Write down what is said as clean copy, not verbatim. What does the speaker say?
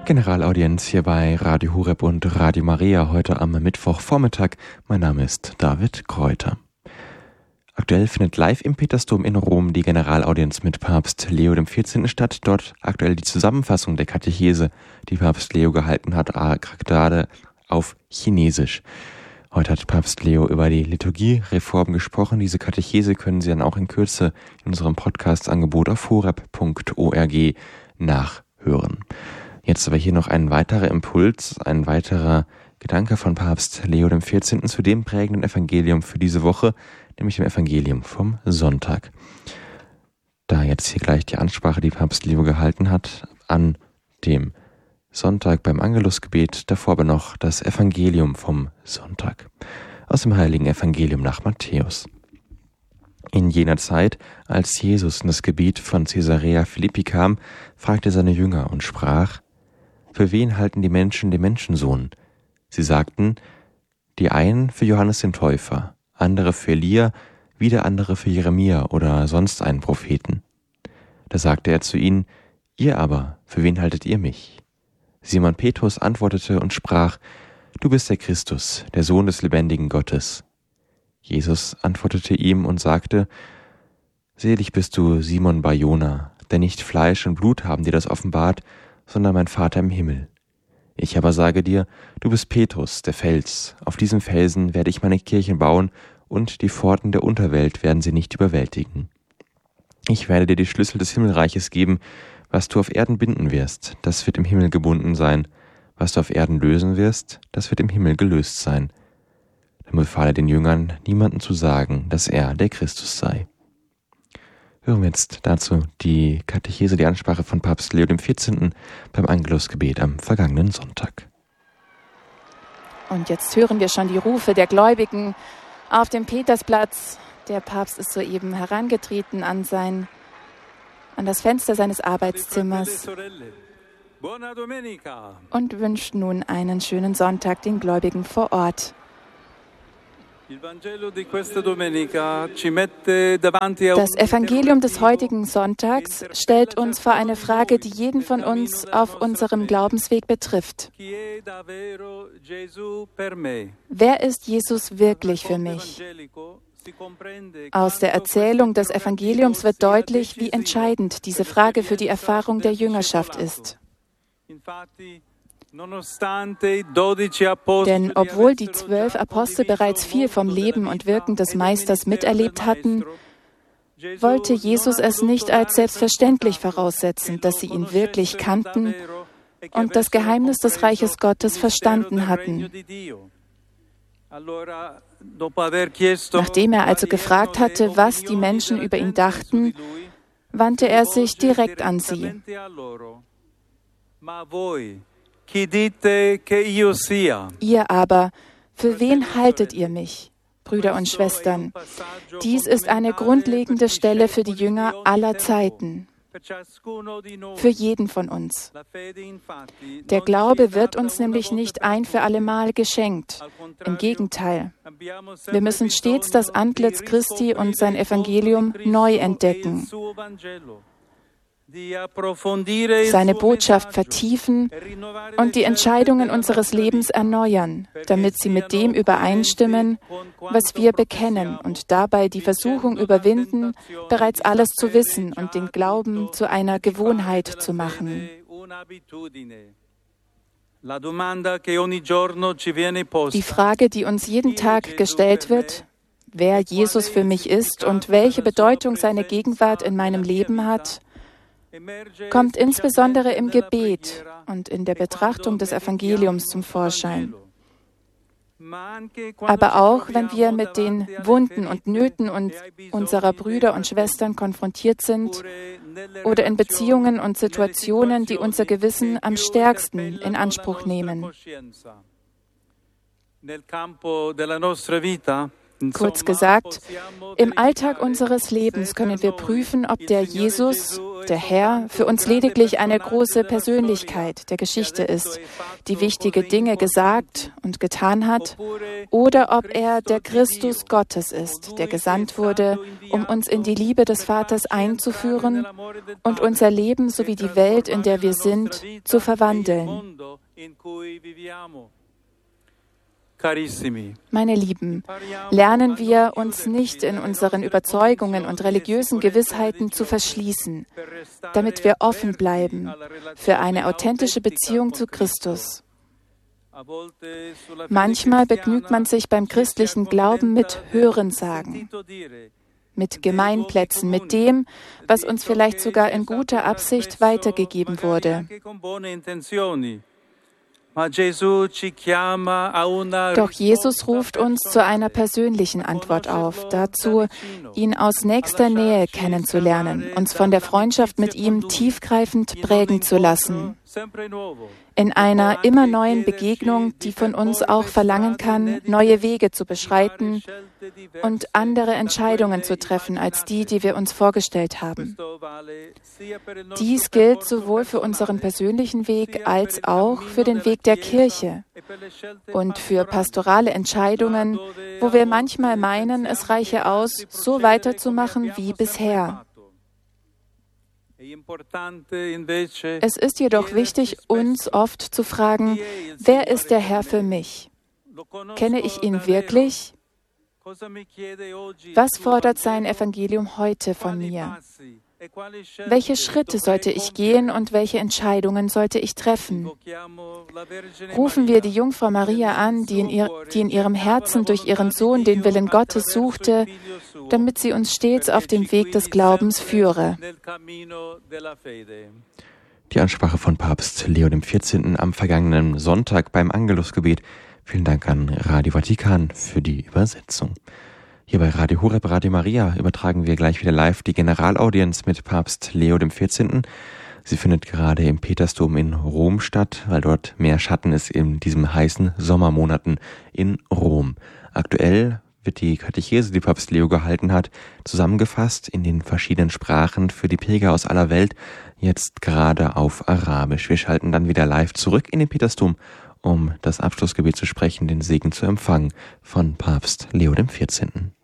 Generalaudienz hier bei Radio Horeb und Radio Maria heute am Mittwochvormittag. Mein Name ist David Kräuter. Aktuell findet live im Petersdom in Rom die Generalaudienz mit Papst Leo XIV. Statt. Dort aktuell die Zusammenfassung der Katechese, die Papst Leo gehalten hat, gerade auf Chinesisch. Heute hat Papst Leo über die Liturgiereform gesprochen. Diese Katechese können Sie dann auch in Kürze in unserem Podcast-Angebot auf horeb.org nachhören. Jetzt aber hier noch ein weiterer Impuls, ein weiterer Gedanke von Papst Leo XIV. Zu dem prägenden Evangelium für diese Woche, nämlich dem Evangelium vom Sonntag. Da jetzt hier gleich die Ansprache, die Papst Leo gehalten hat, an dem Sonntag beim Angelusgebet, davor aber noch das Evangelium vom Sonntag. Aus dem heiligen Evangelium nach Matthäus. In jener Zeit, als Jesus in das Gebiet von Caesarea Philippi kam, fragte er seine Jünger und sprach: Für wen halten die Menschen den Menschensohn? Sie sagten, die einen für Johannes den Täufer, andere für Elia, wieder andere für Jeremia oder sonst einen Propheten. Da sagte er zu ihnen: Ihr aber, für wen haltet ihr mich? Simon Petrus antwortete und sprach: Du bist der Christus, der Sohn des lebendigen Gottes. Jesus antwortete ihm und sagte: Selig bist du, Simon Bar-Jona, denn nicht Fleisch und Blut haben dir das offenbart, sondern mein Vater im Himmel. Ich aber sage dir, du bist Petrus, der Fels. Auf diesem Felsen werde ich meine Kirche bauen, und die Pforten der Unterwelt werden sie nicht überwältigen. Ich werde dir die Schlüssel des Himmelreiches geben. Was du auf Erden binden wirst, das wird im Himmel gebunden sein. Was du auf Erden lösen wirst, das wird im Himmel gelöst sein. Dann befahl er den Jüngern, niemandem zu sagen, dass er der Christus sei. Hören wir jetzt dazu die Katechese, die Ansprache von Papst Leo XIV. Beim Angelusgebet am vergangenen Sonntag. Und jetzt hören wir schon die Rufe der Gläubigen auf dem Petersplatz. Der Papst ist soeben herangetreten an das Fenster seines Arbeitszimmers und wünscht nun einen schönen Sonntag den Gläubigen vor Ort. Das Evangelium des heutigen Sonntags stellt uns vor eine Frage, die jeden von uns auf unserem Glaubensweg betrifft. Wer ist Jesus wirklich für mich? Aus der Erzählung des Evangeliums wird deutlich, wie entscheidend diese Frage für die Erfahrung der Jüngerschaft ist. Denn obwohl die 12 Apostel bereits viel vom Leben und Wirken des Meisters miterlebt hatten, wollte Jesus es nicht als selbstverständlich voraussetzen, dass sie ihn wirklich kannten und das Geheimnis des Reiches Gottes verstanden hatten. Nachdem er also gefragt hatte, was die Menschen über ihn dachten, wandte er sich direkt an sie. Ihr aber, für wen haltet ihr mich, Brüder und Schwestern? Dies ist eine grundlegende Stelle für die Jünger aller Zeiten, für jeden von uns. Der Glaube wird uns nämlich nicht ein für alle Mal geschenkt. Im Gegenteil, wir müssen stets das Antlitz Christi und sein Evangelium neu entdecken, seine Botschaft vertiefen und die Entscheidungen unseres Lebens erneuern, damit sie mit dem übereinstimmen, was wir bekennen und dabei die Versuchung überwinden, bereits alles zu wissen und den Glauben zu einer Gewohnheit zu machen. Die Frage, die uns jeden Tag gestellt wird, wer Jesus für mich ist und welche Bedeutung seine Gegenwart in meinem Leben hat, kommt insbesondere im Gebet und in der Betrachtung des Evangeliums zum Vorschein. Aber auch, wenn wir mit den Wunden und Nöten unserer Brüder und Schwestern konfrontiert sind oder in Beziehungen und Situationen, die unser Gewissen am stärksten in Anspruch nehmen. Kurz gesagt, im Alltag unseres Lebens können wir prüfen, ob der Jesus, der Herr, für uns lediglich eine große Persönlichkeit der Geschichte ist, die wichtige Dinge gesagt und getan hat, oder ob er der Christus Gottes ist, der gesandt wurde, um uns in die Liebe des Vaters einzuführen und unser Leben sowie die Welt, in der wir sind, zu verwandeln. Meine Lieben, lernen wir, uns nicht in unseren Überzeugungen und religiösen Gewissheiten zu verschließen, damit wir offen bleiben für eine authentische Beziehung zu Christus. Manchmal begnügt man sich beim christlichen Glauben mit Hörensagen, mit Gemeinplätzen, mit dem, was uns vielleicht sogar in guter Absicht weitergegeben wurde. Doch Jesus ruft uns zu einer persönlichen Antwort auf, dazu, ihn aus nächster Nähe kennenzulernen, uns von der Freundschaft mit ihm tiefgreifend prägen zu lassen. In einer immer neuen Begegnung, die von uns auch verlangen kann, neue Wege zu beschreiten und andere Entscheidungen zu treffen als die wir uns vorgestellt haben. Dies gilt sowohl für unseren persönlichen Weg als auch für den Weg der Kirche und für pastorale Entscheidungen, wo wir manchmal meinen, es reiche aus, so weiterzumachen wie bisher. Es ist jedoch wichtig, uns oft zu fragen, wer ist der Herr für mich? Kenne ich ihn wirklich? Was fordert sein Evangelium heute von mir? Welche Schritte sollte ich gehen und welche Entscheidungen sollte ich treffen? Rufen wir die Jungfrau Maria an, die in ihrem Herzen durch ihren Sohn den Willen Gottes suchte, damit sie uns stets auf dem Weg des Glaubens führe. Die Ansprache von Papst Leo XIV. Am vergangenen Sonntag beim Angelusgebet. Vielen Dank an Radio Vatikan für die Übersetzung. Hier bei Radio Horeb, Radio Maria übertragen wir gleich wieder live die Generalaudienz mit Papst Leo XIV. Sie findet gerade im Petersdom in Rom statt, weil dort mehr Schatten ist in diesen heißen Sommermonaten in Rom. Aktuell wird die Katechese, die Papst Leo gehalten hat, zusammengefasst in den verschiedenen Sprachen für die Pilger aus aller Welt, jetzt gerade auf Arabisch. Wir schalten dann wieder live zurück in den Petersdom, um das Abschlussgebet zu sprechen, den Segen zu empfangen von Papst Leo XIV.